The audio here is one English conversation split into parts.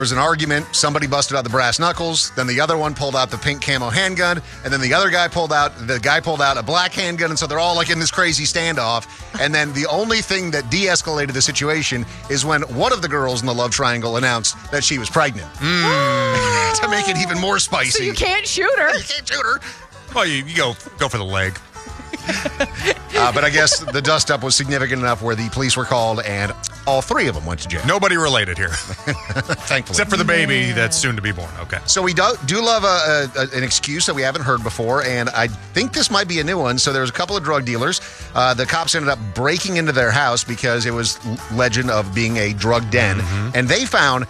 was an argument. Somebody busted out the brass knuckles. Then the other one pulled out the pink camo handgun. And then the guy pulled out a black handgun. And so they're all like in this crazy standoff. And then the only thing that de-escalated the situation is when one of the girls in the love triangle announced that she was pregnant. To make it even more spicy. So you can't shoot her. You can't shoot her. Well, you go for the leg. But I guess the dust-up was significant enough where the police were called and all three of them went to jail. Nobody related here. Thankfully. Except for the baby that's soon to be born. Okay. So we do love an excuse that we haven't heard before, and I think this might be a new one. So there was a couple of drug dealers. The cops ended up breaking into their house because it was legend of being a drug den, and they found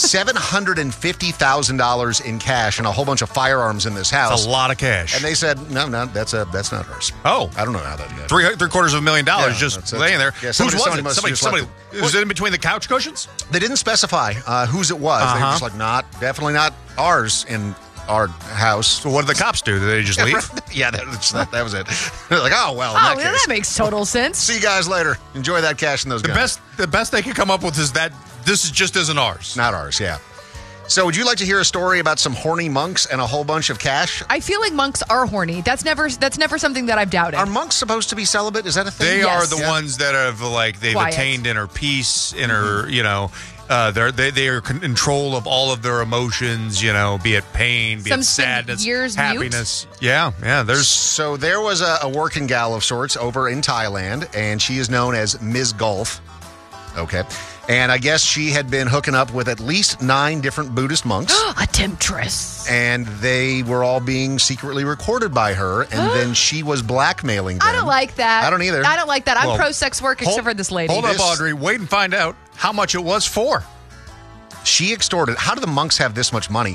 $750,000 in cash and a whole bunch of firearms in this house. That's a lot of cash. And they said, no, that's not ours. Oh. I don't know how that got. $750,000 just laying there. Yeah, Whose was it? Somebody was it in between the couch cushions? They didn't specify whose it was. They were just like, definitely not ours in our house. So what did the cops do? Did they just leave? Yeah, that was it. They're like, oh, well, in that case. That makes total sense. See you guys later. Enjoy that cash and those guns. The best they could come up with is that this just isn't ours. Not ours, yeah. So would you like to hear a story about some horny monks and a whole bunch of cash? I feel like monks are horny. That's never something that I've doubted. Are monks supposed to be celibate? Is that a thing? They are the ones that have they've Quiet. attained inner peace, inner they are in control of all of their emotions, be it pain, be it sadness, happiness. Mute? Yeah. So there was a working gal of sorts over in Thailand, and she is known as Ms. Golf. Okay. And I guess she had been hooking up with at least 9 different Buddhist monks. A temptress. And they were all being secretly recorded by her, and then she was blackmailing them. I don't like that. I don't either. I don't like that. I'm pro-sex work except for this lady. Hold up, Audrey. Wait and find out how much it was for. She extorted. How do the monks have this much money?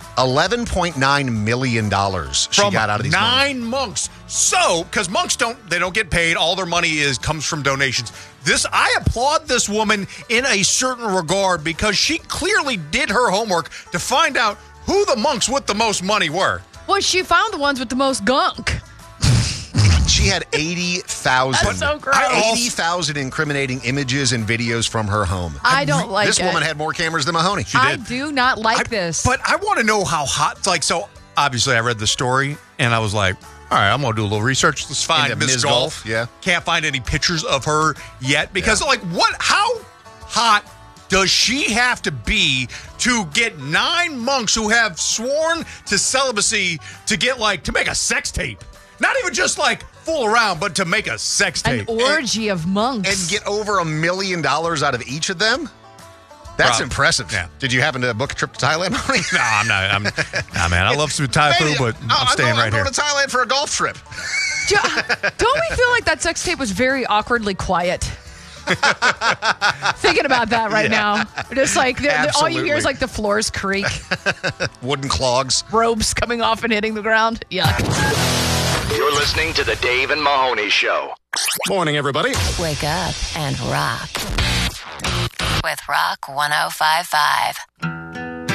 $11.9 million she got out of these 9 monks. So, because monks don't get paid. All their money comes from donations. I applaud this woman in a certain regard because she clearly did her homework to find out who the monks with the most money were. Well, she found the ones with the most gunk. She had 80,000. That's so gross. 80,000 incriminating images and videos from her home. I don't like this it. This woman had more cameras than Mahoney. She I did. do not like this. But I want to know how hot. So obviously I read the story and I was like, all right, I'm going to do a little research. Let's find Ms. Golf. Yeah. Can't find any pictures of her yet because how hot does she have to be to get 9 monks who have sworn to celibacy to make a sex tape? Not even just fool around, but to make a sex tape. An orgy of monks. And get over $1 million out of each of them? That's impressive. Yeah. Did you happen to book a trip to Thailand? No, I'm not. Man. I love some Thai food, but I'm staying right here. I'm going to Thailand for a golf trip. Don't we feel like that sex tape was very awkwardly quiet? Thinking about that right now. Just all you hear is the floors creak. Wooden clogs. Robes coming off and hitting the ground. Yuck. You're listening to the Dave and Mahoney Show. Morning, everybody. Wake up and rock with Rock 105.5.